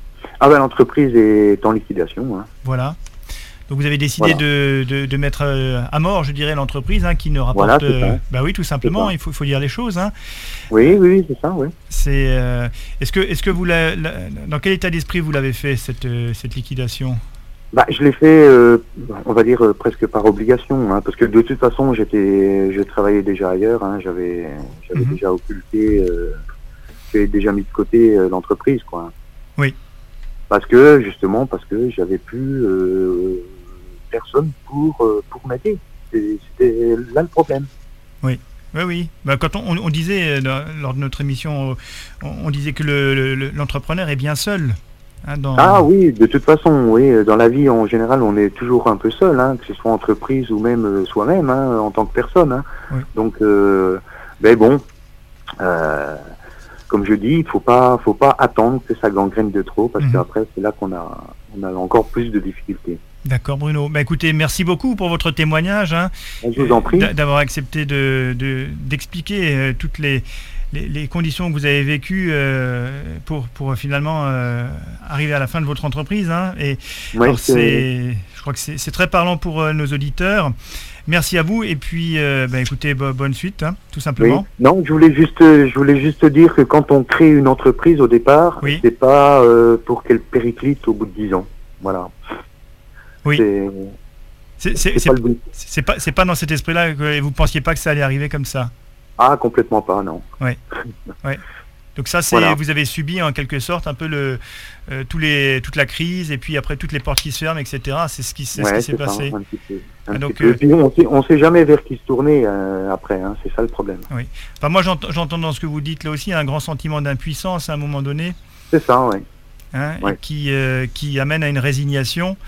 Ah ben l'entreprise est en liquidation. Hein. Voilà. Donc vous avez décidé voilà. de, de, de mettre à mort, je dirais, l'entreprise hein, qui ne rapporte... Voilà, c'est ça. Euh, bah oui, tout simplement, il faut, faut dire les choses. Hein. Oui, oui, oui, c'est ça, oui. C'est, euh, est-ce que, est-ce que vous la, la, dans quel état d'esprit vous l'avez fait cette, cette liquidation? Bah, je l'ai fait, euh, on va dire euh, presque par obligation, hein, parce que de toute façon, j'étais, je travaillais déjà ailleurs, hein, j'avais, j'avais mm-hmm. déjà occulté, euh, j'avais déjà mis de côté euh, l'entreprise, quoi. Oui. Parce que justement, parce que j'avais plus euh, personne pour euh, pour m'aider. C'était, c'était là le problème. Oui. Oui, oui. Bah, quand on, on disait lors de notre émission, on, on disait que le, le, l'entrepreneur est bien seul. Hein, dans... Ah oui, de toute façon, oui. Dans la vie, en général, on est toujours un peu seul, hein, que ce soit entreprise ou même euh, soi-même, hein, en tant que personne. Hein. Oui. Donc, euh, ben bon, euh, comme je dis, il faut pas, faut pas attendre que ça gangrène de trop, parce mmh. qu'après, c'est là qu'on a, on a encore plus de difficultés. D'accord, Bruno. Bah, écoutez, merci beaucoup pour votre témoignage. Hein, je vous en prie. D'avoir accepté de, de, d'expliquer euh, toutes les... Les, les conditions que vous avez vécues euh, pour, pour finalement euh, arriver à la fin de votre entreprise. Hein, et ouais, alors c'est, je crois que c'est, c'est très parlant pour euh, nos auditeurs. Merci à vous et puis euh, bah, écoutez, bo- bonne suite, hein, tout simplement. Oui. Non, je voulais juste, je voulais juste dire que quand on crée une entreprise au départ, oui. c'est pas euh, pour qu'elle périclite au bout de dix ans. Voilà. Oui. C'est, c'est, c'est, c'est, c'est, pas, le c'est, pas, c'est pas dans cet esprit-là que vous pensiez pas que ça allait arriver comme ça. Ah, complètement pas, non. Oui. Ouais. Donc ça, c'est voilà. Vous avez subi en quelque sorte un peu le, euh, tous les, toute la crise et puis après toutes les portes qui se ferment, et cetera. C'est ce qui, c'est ouais, ce qui s'est c'est passé. Ça, un petit peu, un ah, donc, petit peu. Euh, et puis on sait, on sait jamais vers qui se tourner euh, après, hein, c'est ça le problème. Oui. Enfin, moi, j'entends, j'entends dans ce que vous dites là aussi un grand sentiment d'impuissance à un moment donné. C'est ça, oui. Hein, ouais. et qui, euh, qui amène à une résignation.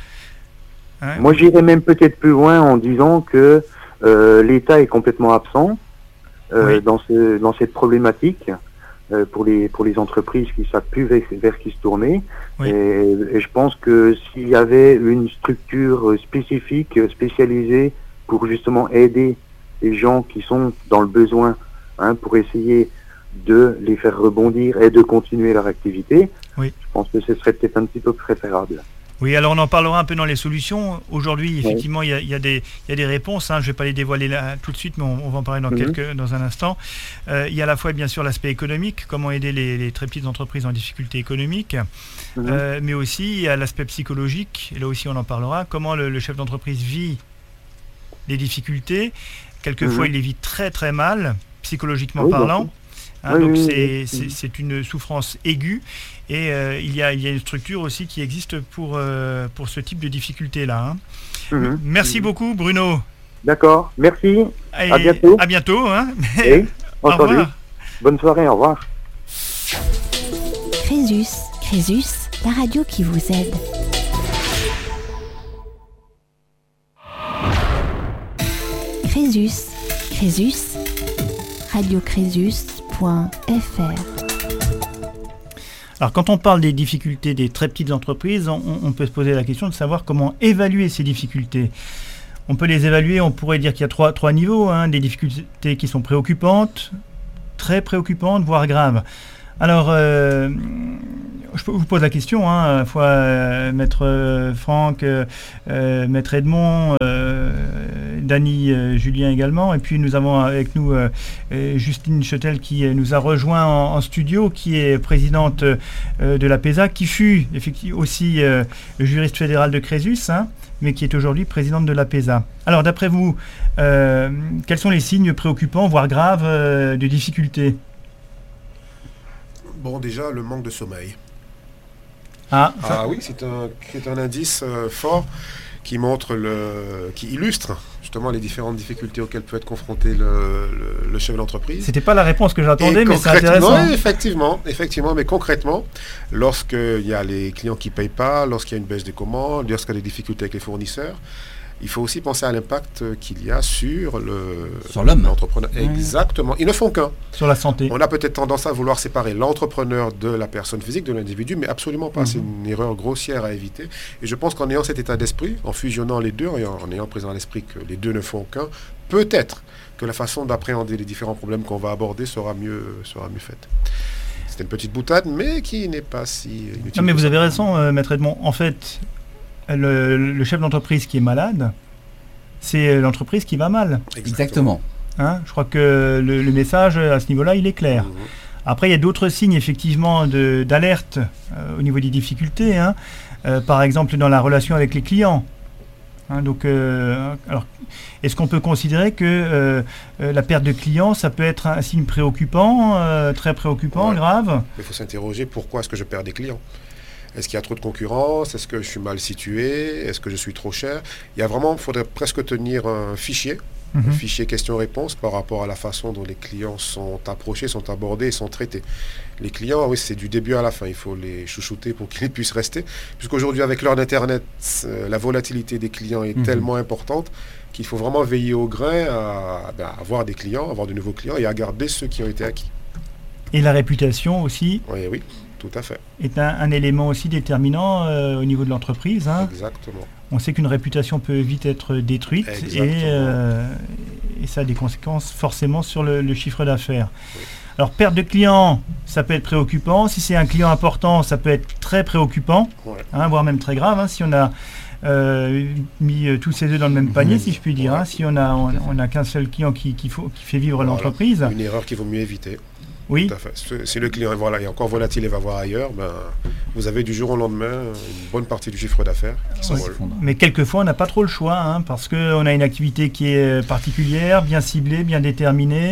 Hein. Moi, j'irais même peut-être plus loin en disant que euh, l'État est complètement absent. Euh, oui. dans, ce, dans cette problématique euh, pour les pour les entreprises qui ne savent plus vers, vers qui se tourner. Oui. Et, et je pense que s'il y avait une structure spécifique, spécialisée pour justement aider les gens qui sont dans le besoin, hein, pour essayer de les faire rebondir et de continuer leur activité, oui. je pense que ce serait peut-être un petit peu préférable. Oui, alors on en parlera un peu dans les solutions. Aujourd'hui, effectivement, il oui. y, y, y, y a des réponses. Hein. Je ne vais pas les dévoiler là, tout de suite, mais on, on va en parler dans, mm-hmm. quelques, dans un instant. Euh, il y a à la fois, bien sûr, l'aspect économique, comment aider les, les très petites entreprises en difficulté économique, mm-hmm. euh, mais aussi il y a l'aspect psychologique, et là aussi on en parlera, comment le, le chef d'entreprise vit les difficultés. Quelquefois, mm-hmm. il les vit très très mal, psychologiquement oui, parlant. Hein, oui, donc oui, c'est, oui. c'est, c'est une souffrance aiguë et euh, il, y a, il y a une structure aussi qui existe pour, euh, pour ce type de difficultés-là. Hein. Mm-hmm. Merci mm-hmm. beaucoup Bruno. D'accord, merci. Et à bientôt. À bientôt. Hein. Et, au revoir. Bonne soirée, au revoir. Crésus, Crésus, la radio qui vous aide. Crésus. Crésus, radio crésus point f r. Alors quand on parle des difficultés des très petites entreprises, on, on peut se poser la question de savoir comment évaluer ces difficultés. On peut les évaluer, on pourrait dire qu'il y a trois, trois niveaux, hein, des difficultés qui sont préoccupantes, très préoccupantes, voire graves. Alors, euh, je vous pose la question, hein, à la fois euh, Maître euh, Franck, euh, euh, Maître Edmond, euh, Dany, euh, Julien également, et puis nous avons avec nous euh, Justine Chetel qui nous a rejoint en, en studio, qui est présidente euh, de l'APESA, qui fut effectivement aussi euh, juriste fédérale de Crésus, hein, mais qui est aujourd'hui présidente de l'APESA. Alors, d'après vous, euh, quels sont les signes préoccupants, voire graves, euh, de difficultés ? Bon, déjà, le manque de sommeil. Ah, ah oui, c'est un, c'est un indice euh, fort qui montre, le, qui illustre justement les différentes difficultés auxquelles peut être confronté le, le, le chef d'entreprise. C'était pas la réponse que j'attendais, mais c'est intéressant. Oui, effectivement, effectivement, mais concrètement, lorsqu'il y a les clients qui ne payent pas, lorsqu'il y a une baisse des commandes, lorsqu'il y a des difficultés avec les fournisseurs, il faut aussi penser à l'impact qu'il y a sur le sur l'homme. L'entrepreneur. Mmh. Exactement. Ils ne font qu'un. Sur la santé. On a peut-être tendance à vouloir séparer l'entrepreneur de la personne physique, de l'individu, mais absolument pas. Mmh. C'est une erreur grossière à éviter. Et je pense qu'en ayant cet état d'esprit, en fusionnant les deux, en ayant présent à l'esprit que les deux ne font qu'un, peut-être que la façon d'appréhender les différents problèmes qu'on va aborder sera mieux, sera mieux faite. C'était une petite boutade, mais qui n'est pas si inutile. Non, mais vous avez raison, euh, Maître Edmond. En fait, Le, le chef d'entreprise qui est malade, c'est l'entreprise qui va mal. Exactement. Hein, je crois que le, le message à ce niveau-là, il est clair. Mmh. Après, il y a d'autres signes, effectivement, de, d'alerte euh, au niveau des difficultés. Hein. Euh, par exemple, dans la relation avec les clients. Hein, donc, euh, alors, est-ce qu'on peut considérer que euh, euh, la perte de clients, ça peut être un signe préoccupant, euh, très préoccupant, ouais. grave ? Il faut s'interroger, pourquoi est-ce que je perds des clients ? Est-ce qu'il y a trop de concurrence ? Est-ce que je suis mal situé ? Est-ce que je suis trop cher ? Il y a vraiment, il faudrait presque tenir un fichier, mmh. un fichier questions-réponses par rapport à la façon dont les clients sont approchés, sont abordés et sont traités. Les clients, oui, c'est du début à la fin. Il faut les chouchouter pour qu'ils puissent rester. Puisqu'aujourd'hui, avec l'heure d'Internet, euh, la volatilité des clients est mmh. tellement importante qu'il faut vraiment veiller au grain à, ben, à avoir des clients, avoir de nouveaux clients et à garder ceux qui ont été acquis. Et la réputation aussi ? Oui, oui. Tout à fait. Est un, un élément aussi déterminant euh, au niveau de l'entreprise. Hein. Exactement. On sait qu'une réputation peut vite être détruite et, euh, et ça a des conséquences forcément sur le, le chiffre d'affaires. Oui. Alors, perte de clients, ça peut être préoccupant. Si c'est un client important, ça peut être très préoccupant, ouais. hein, voire même très grave. Hein, si on a euh, mis euh, tous ses œufs dans le même panier, mmh. si je puis dire. Ouais. Hein, si on a, on, on a qu'un seul client qui, qui, faut, qui fait vivre voilà. l'entreprise. Une erreur qu'il vaut mieux éviter. Oui. Tout à fait. Si le client voilà, est encore volatile et va voir ailleurs, ben, vous avez du jour au lendemain une bonne partie du chiffre d'affaires qui s'envole. Oui. Mais quelquefois, on n'a pas trop le choix, hein, parce qu'on a une activité qui est particulière, bien ciblée, bien déterminée.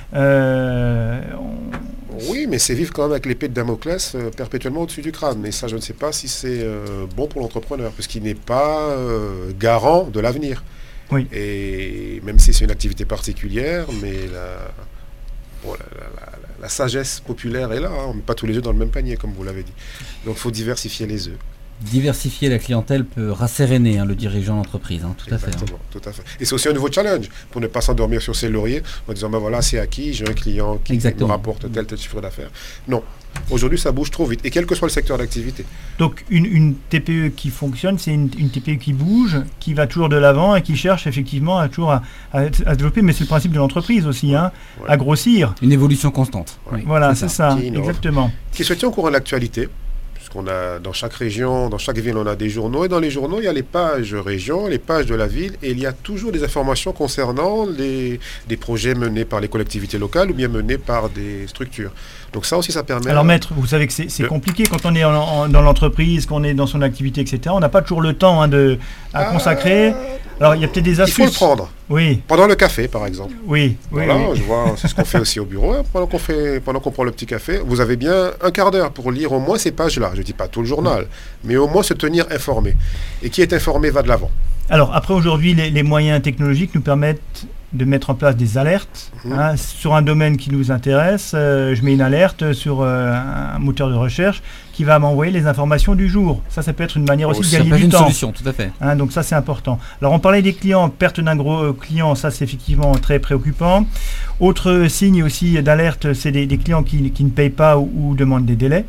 Euh, on... Oui, mais c'est vivre quand même avec l'épée de Damoclès euh, perpétuellement au-dessus du crâne. Mais ça, je ne sais pas si c'est euh, bon pour l'entrepreneur, puisqu'il n'est pas euh, garant de l'avenir. Oui. Et même si c'est une activité particulière, mais la... Bon, la, la, la, la sagesse populaire est là, hein. On ne met pas tous les œufs dans le même panier, comme vous l'avez dit. Donc il faut diversifier les œufs. Diversifier la clientèle peut rasséréner hein, le dirigeant d'entreprise, hein, tout Exactement, à fait. Hein. Tout à fait. Et c'est aussi un nouveau challenge, pour ne pas s'endormir sur ses lauriers, en disant, ben voilà, c'est acquis, j'ai un client qui Exactement. me rapporte tel, tel chiffre d'affaires. Non. Aujourd'hui, ça bouge trop vite, et quel que soit le secteur d'activité. Donc, une, une T P E qui fonctionne, c'est une, une T P E qui bouge, qui va toujours de l'avant et qui cherche effectivement à toujours à, à, à développer, mais c'est le principe de l'entreprise aussi, hein, ouais. à grossir. Une évolution constante. Ouais. Oui. Voilà, c'est ça, ça exactement. Qui se tient au courant de l'actualité. On a, dans chaque région, dans chaque ville, on a des journaux. Et dans les journaux, il y a les pages région, les pages de la ville. Et il y a toujours des informations concernant les, des projets menés par les collectivités locales ou bien menés par des structures. Donc ça aussi, ça permet... Alors maître, vous savez que c'est, c'est de... compliqué quand on est en, en, dans l'entreprise, qu'on est dans son activité, et cetera. On n'a pas toujours le temps hein, de, à ah... consacrer. Alors il y a peut-être des astuces. Il faut le prendre. Oui. Pendant le café, par exemple. Oui. oui voilà, oui. je vois, c'est ce qu'on fait aussi au bureau. Hein, pendant qu'on fait, pendant qu'on prend le petit café, vous avez bien un quart d'heure pour lire au moins ces pages-là. Je ne dis pas tout le journal, mais au moins se tenir informé. Et qui est informé va de l'avant. Alors après, aujourd'hui, les, les moyens technologiques nous permettent de mettre en place des alertes. Mmh. Hein, sur un domaine qui nous intéresse, euh, je mets une alerte sur euh, un moteur de recherche qui va m'envoyer les informations du jour. Ça, ça peut être une manière aussi oh, de gagner du une temps. Solution, tout à fait. Hein, donc ça, c'est important. Alors, on parlait des clients, perte d'un gros client, ça, c'est effectivement très préoccupant. Autre signe aussi d'alerte, c'est des, des clients qui, qui ne payent pas ou, ou demandent des délais.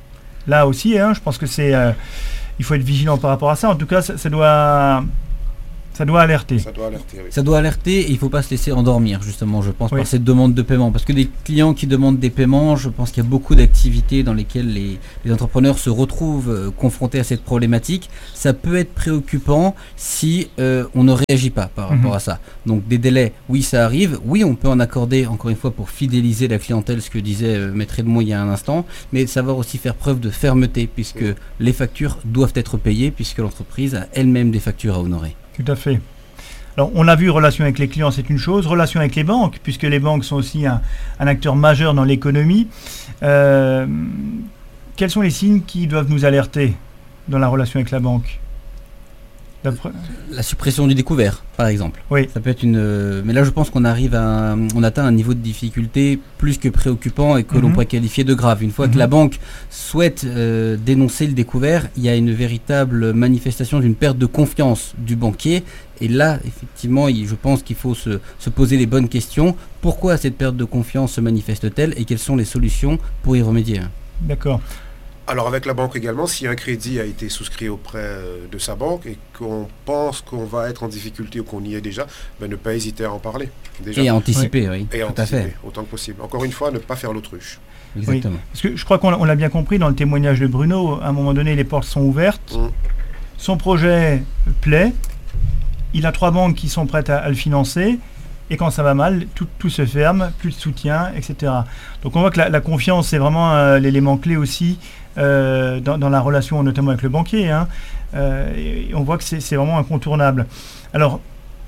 Là aussi, hein, je pense que c'est, euh, il faut être vigilant par rapport à ça. En tout cas, ça, ça doit... Ça doit alerter. Ça doit alerter, oui. Ça doit alerter et il ne faut pas se laisser endormir, justement, je pense, oui. par cette demande de paiement. Parce que des clients qui demandent des paiements, je pense qu'il y a beaucoup d'activités dans lesquelles les, les entrepreneurs se retrouvent euh, confrontés à cette problématique. Ça peut être préoccupant si euh, on ne réagit pas par rapport mm-hmm. à ça. Donc des délais, oui, ça arrive. Oui, on peut en accorder, encore une fois, pour fidéliser la clientèle, ce que disait euh, Maître Edmond il y a un instant, mais savoir aussi faire preuve de fermeté, puisque oui. les factures doivent être payées, puisque l'entreprise a elle-même des factures à honorer. Tout à fait. Alors, on a vu, relation avec les clients, c'est une chose. Relation avec les banques, puisque les banques sont aussi un, un acteur majeur dans l'économie. Euh, quels sont les signes qui doivent nous alerter dans la relation avec la banque ? D'après... La suppression du découvert, par exemple. Oui. Ça peut être une. Euh, mais là, je pense qu'on arrive à, un, on atteint un niveau de difficulté plus que préoccupant et que mm-hmm. l'on pourrait qualifier de grave. Une fois mm-hmm. que la banque souhaite euh, dénoncer le découvert, il y a une véritable manifestation d'une perte de confiance du banquier. Et là, effectivement, il, je pense qu'il faut se, se poser les bonnes questions. Pourquoi cette perte de confiance se manifeste-t-elle et quelles sont les solutions pour y remédier ? D'accord. Alors avec la banque également, si un crédit a été souscrit auprès de sa banque et qu'on pense qu'on va être en difficulté ou qu'on y est déjà, ben ne pas hésiter à en parler. Déjà. Et à anticiper, oui. Et à tout anticiper, à fait. Autant que possible. Encore une fois, ne pas faire l'autruche. Exactement. Oui. Parce que je crois qu'on l'a, on l'a bien compris dans le témoignage de Bruno, à un moment donné, les portes sont ouvertes. Mmh. Son projet plaît. Il a trois banques qui sont prêtes à, à le financer. Et quand ça va mal, tout, tout se ferme, plus de soutien, et cetera. Donc on voit que la, la confiance, c'est vraiment euh, l'élément clé aussi euh, dans, dans la relation, notamment avec le banquier. Hein. Euh, et on voit que c'est, c'est vraiment incontournable. Alors,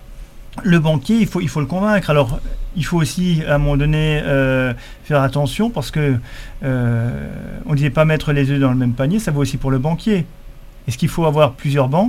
le banquier, il faut, il faut le convaincre. Alors, il faut aussi, à un moment donné, euh, faire attention parce que euh, on ne disait pas mettre les œufs dans le même panier, ça vaut aussi pour le banquier. Est-ce qu'il faut avoir plusieurs banques ?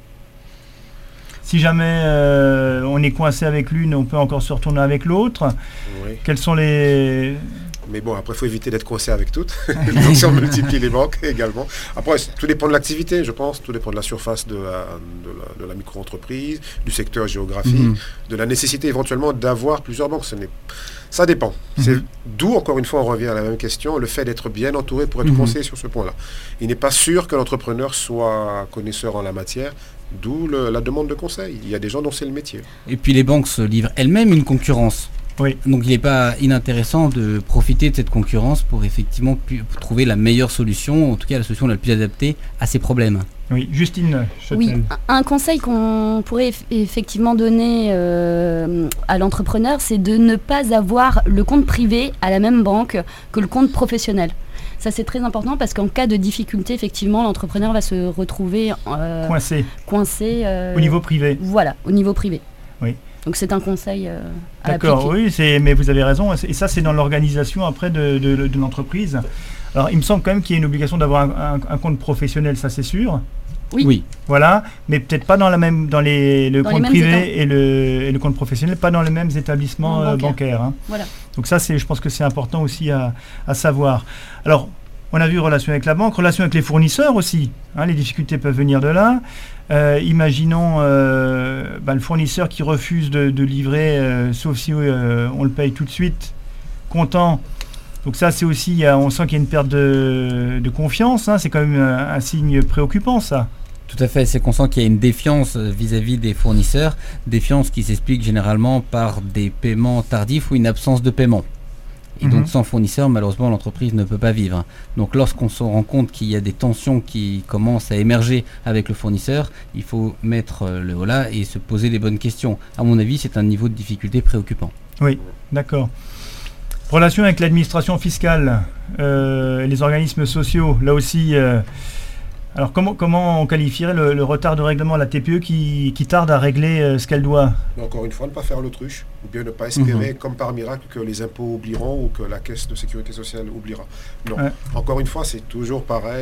Si jamais euh, on est coincé avec l'une, on peut encore se retourner avec l'autre. Oui. Quels sont les... Mais bon, après, il faut éviter d'être coincé avec toutes. Donc, si on multiplie les banques également. Après, tout dépend de l'activité, je pense. Tout dépend de la surface de la, de la, de la micro-entreprise, du secteur géographique, mm-hmm. de la nécessité éventuellement d'avoir plusieurs banques. Ce n'est... Ça dépend. Mm-hmm. C'est... D'où, encore une fois, on revient à la même question, le fait d'être bien entouré pour être mm-hmm. conseillé sur ce point-là. Il n'est pas sûr que l'entrepreneur soit connaisseur en la matière. D'où le, la demande de conseil. Il y a des gens dont c'est le métier. Et puis les banques se livrent elles-mêmes une concurrence. Oui. Donc il n'est pas inintéressant de profiter de cette concurrence pour effectivement pu, pour trouver la meilleure solution, en tout cas la solution la plus adaptée à ces problèmes. Oui, Justine Châtel. Oui, un conseil qu'on pourrait eff- effectivement donner euh, à l'entrepreneur, c'est de ne pas avoir le compte privé à la même banque que le compte professionnel. Ça, c'est très important parce qu'en cas de difficulté, effectivement, l'entrepreneur va se retrouver euh, coincé, coincé euh, au niveau privé. Voilà, au niveau privé. Oui. Donc, c'est un conseil euh, à D'accord, appliquer. oui, c'est, mais vous avez raison. Et ça, c'est dans l'organisation après de, de, de l'entreprise. Alors, il me semble quand même qu'il y a une obligation d'avoir un, un, un compte professionnel, ça c'est sûr. Oui. oui. Voilà, mais peut-être pas dans la même, dans les, le dans compte les privé et le, et le compte professionnel, pas dans les mêmes établissements euh, bancaires. Hein. Voilà. Donc ça, c'est, je pense que c'est important aussi à, à savoir. Alors, on a vu relation avec la banque, relation avec les fournisseurs aussi. Hein, les difficultés peuvent venir de là. Euh, imaginons euh, bah, le fournisseur qui refuse de, de livrer, euh, sauf si euh, on le paye tout de suite, comptant. Donc ça, c'est aussi, y a, on sent qu'il y a une perte de, de confiance. Hein, c'est quand même un, un signe préoccupant, ça. Tout à fait, c'est qu'on sent qu'il y a une défiance vis-à-vis des fournisseurs, défiance qui s'explique généralement par des paiements tardifs ou une absence de paiement. Et mmh. donc sans fournisseur, malheureusement, l'entreprise ne peut pas vivre. Donc lorsqu'on se rend compte qu'il y a des tensions qui commencent à émerger avec le fournisseur, il faut mettre le holà et se poser les bonnes questions. À mon avis, c'est un niveau de difficulté préoccupant. Oui, d'accord. Relation avec l'administration fiscale, euh, les organismes sociaux, là aussi... Euh, Alors comment, comment on qualifierait le, le retard de règlement, la T P E qui, qui tarde à régler euh, ce qu'elle doit ? Encore une fois, ne pas faire l'autruche, ou bien ne pas espérer, mmh. comme par miracle, que les impôts oublieront ou que la caisse de sécurité sociale oubliera. Non. Ouais. Encore une fois, c'est toujours pareil.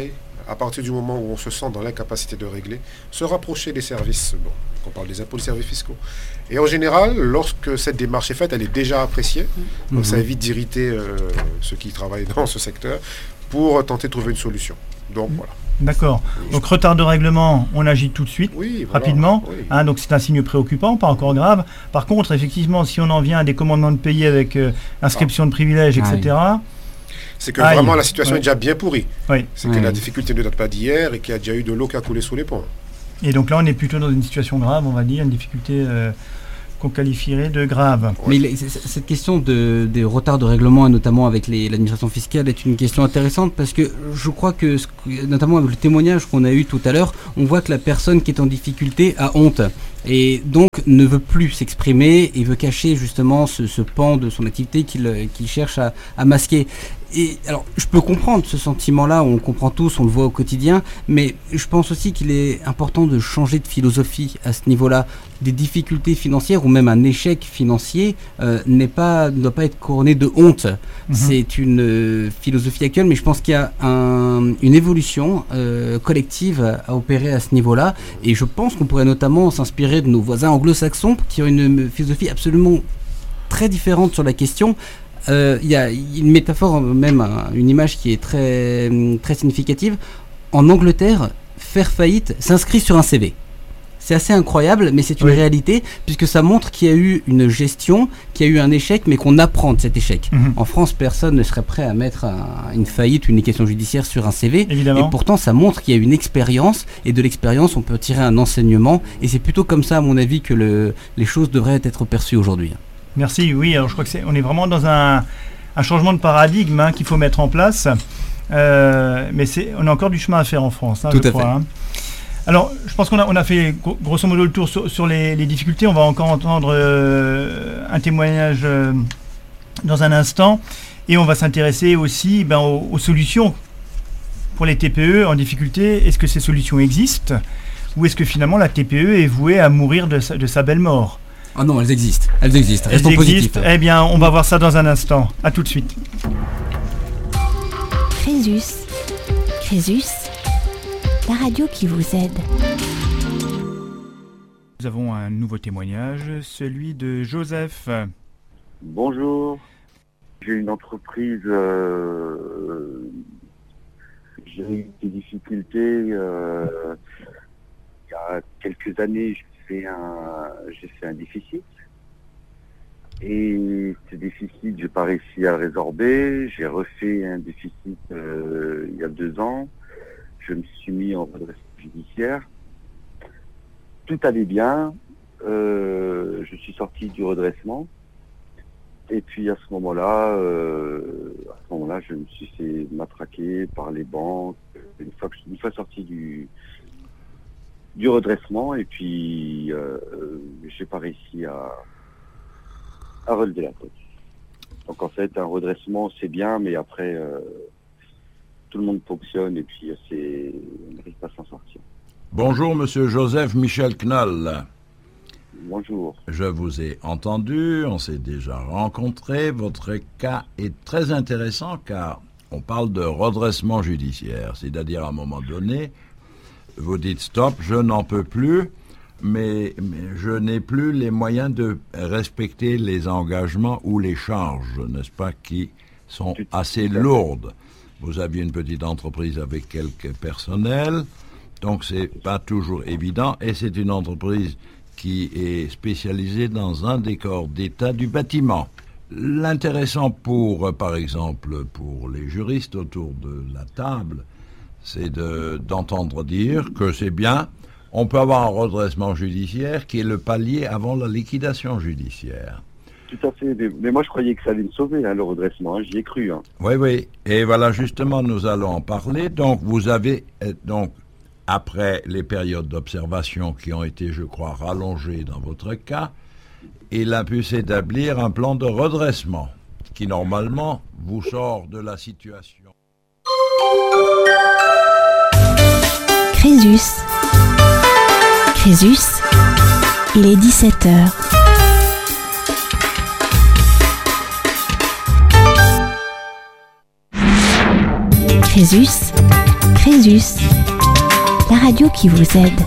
à partir du moment où on se sent dans l'incapacité de régler, se rapprocher des services, bon, on parle des impôts, des services fiscaux. Et en général, lorsque cette démarche est faite, elle est déjà appréciée. Mmh. Donc ça évite d'irriter euh, ceux qui travaillent dans ce secteur pour tenter de trouver une solution. Donc voilà. D'accord. Donc retard de règlement, on agit tout de suite, oui, voilà, rapidement. Oui. Hein, donc c'est un signe préoccupant, pas encore grave. Par contre, effectivement, si on en vient à des commandements de payer avec euh, inscription ah. de privilèges, et cetera. Ah, c'est que Aïe. vraiment la situation ouais. est déjà bien pourrie. Oui. C'est oui. que la difficulté ne date pas d'hier et qu'il y a déjà eu de l'eau qui a coulé sous les ponts. Et donc là, on est plutôt dans une situation grave, on va dire, une difficulté euh, qu'on qualifierait de grave. Mais il, cette question de, des retards de règlement, et notamment avec les, l'administration fiscale, est une question intéressante parce que je crois que, notamment avec le témoignage qu'on a eu tout à l'heure, on voit que la personne qui est en difficulté a honte. Et donc ne veut plus s'exprimer et veut cacher justement ce, ce pan de son activité qu'il, qu'il cherche à, à masquer. Et alors, je peux comprendre ce sentiment-là, on le comprend tous, on le voit au quotidien, mais je pense aussi qu'il est important de changer de philosophie à ce niveau-là. Des difficultés financières ou même un échec financier euh, n'est pas, ne doit pas être couronné de honte. Mmh. C'est une euh, philosophie actuelle, mais je pense qu'il y a un, une évolution euh, collective à, à opérer à ce niveau-là. Et je pense qu'on pourrait notamment s'inspirer de nos voisins anglo-saxons qui ont une philosophie absolument très différente sur la question. Il euh, y a une métaphore, même une image qui est très, très significative. En Angleterre, faire faillite s'inscrit sur un C V. C'est assez incroyable, mais c'est une oui. réalité, puisque ça montre qu'il y a eu une gestion, qu'il y a eu un échec, mais qu'on apprend de cet échec. Mmh. En France, personne ne serait prêt à mettre un, une faillite, une liquidation judiciaire sur un C V. Évidemment. Et pourtant, ça montre qu'il y a une expérience, et de l'expérience, on peut tirer un enseignement. Et c'est plutôt comme ça, à mon avis, que le, les choses devraient être perçues aujourd'hui. Merci, oui, alors je crois que c'est, on est vraiment dans un, un changement de paradigme hein, qu'il faut mettre en place, euh, mais c'est, on a encore du chemin à faire en France, hein, Tout je à crois. fait. Hein. Alors, je pense qu'on a, on a fait grosso modo le tour sur, sur les, les difficultés, on va encore entendre euh, un témoignage euh, dans un instant, et on va s'intéresser aussi ben, aux, aux solutions pour les T P E en difficulté. Est-ce que ces solutions existent, ou est-ce que finalement la T P E est vouée à mourir de sa, de sa belle mort ? Ah non, elles existent. Elles existent. Elles existent. Eh bien, on va voir ça dans un instant. À tout de suite. Crésus. Crésus, la radio qui vous aide. Nous avons un nouveau témoignage, celui de Joseph. Bonjour. J'ai une entreprise. Euh, j'ai eu des difficultés. Euh, il y a quelques années, j'ai fait un, j'ai fait un déficit. Et ce déficit, j'ai pas réussi à le résorber. J'ai refait un déficit euh, il y a deux ans. Je me suis mis en redressement judiciaire. Tout allait bien. Euh, je suis sorti du redressement. Et puis à ce moment-là, euh, à ce moment-là, je me suis fait matraquer par les banques. Une fois, que je, une fois sorti du du redressement, et puis euh, j'ai pas réussi à à relever la tête. Donc en fait, un redressement, c'est bien, mais après, euh, tout le monde fonctionne et puis c'est, on n'arrive pas à s'en sortir. Bonjour, monsieur Joseph Michel Knoll. Bonjour. Je vous ai entendu, on s'est déjà rencontrés. Votre cas est très intéressant car on parle de redressement judiciaire, c'est-à-dire à un moment donné, vous dites stop, je n'en peux plus. Mais, mais je n'ai plus les moyens de respecter les engagements ou les charges, n'est-ce pas, qui sont assez lourdes. Vous aviez une petite entreprise avec quelques personnels, donc c'est pas toujours évident, et c'est une entreprise qui est spécialisée dans un décor d'état du bâtiment. L'intéressant pour, par exemple, pour les juristes autour de la table, c'est de, d'entendre dire que c'est bien. On peut avoir un redressement judiciaire qui est le palier avant la liquidation judiciaire. Tout à fait, mais, mais moi je croyais que ça allait me sauver, hein, le redressement, hein, j'y ai cru. Hein. Oui, oui, et voilà justement nous allons en parler. Donc vous avez, donc après les périodes d'observation qui ont été, je crois, rallongées dans votre cas, il a pu s'établir un plan de redressement qui normalement vous sort de la situation. Crésus. Crésus, il est dix-sept heures. Crésus, Crésus, la radio qui vous aide.